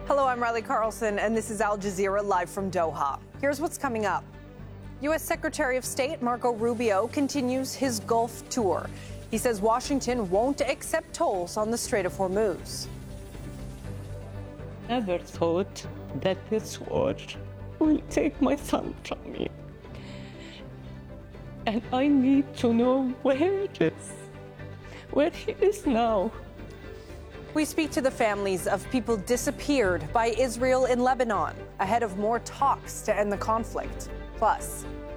Hello, I'm Riley Carlson, and this is Al Jazeera live from Doha. Here's what's coming up. U.S. Secretary of State Marco Rubio continues his Gulf tour. He says Washington won't accept tolls on the Strait of Hormuz. Never thought that this war will take my son from me. And I need to know where he is now. We speak to the families of people disappeared by Israel in Lebanon ahead of more talks to end the conflict. Plus,